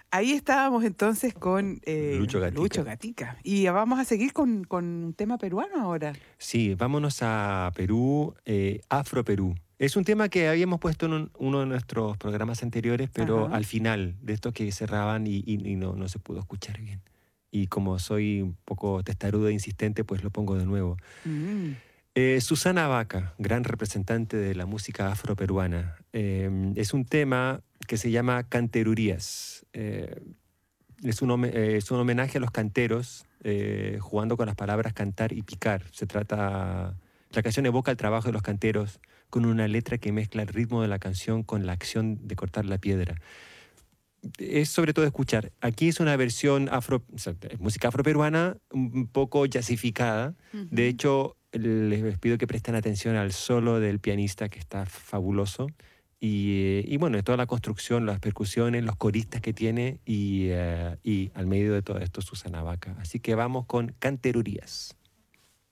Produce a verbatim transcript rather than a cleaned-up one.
Ahí estábamos entonces con eh, Lucho Lucho Gatica. Gatica. Y vamos a seguir con, con un tema peruano ahora. Sí, vámonos a Perú, eh, Afro Perú. Es un tema que habíamos puesto en un- uno de nuestros programas anteriores, pero Ajá. al final, de estos que cerraban y, y- y no, no se pudo escuchar bien. Y como soy un poco testarudo e insistente, pues lo pongo de nuevo. Mm. Eh, Susana Baca, gran representante de la música afroperuana. Eh, es un tema que se llama Canterurías. Eh, es, un home- eh, es un homenaje a los canteros, eh, jugando con las palabras cantar y picar. Se trata, la canción evoca el trabajo de los canteros con una letra que mezcla el ritmo de la canción con la acción de cortar la piedra. Es sobre todo escuchar. Aquí es una versión afro, o sea, es música afroperuana, un poco jazzificada. De Ujú. hecho, les pido que presten atención al solo del pianista, que está fabuloso. Y, eh, y bueno, toda la construcción, las percusiones, los coristas que tiene y, eh, y al medio de todo esto Susana Baca. Así que vamos con Canterurías.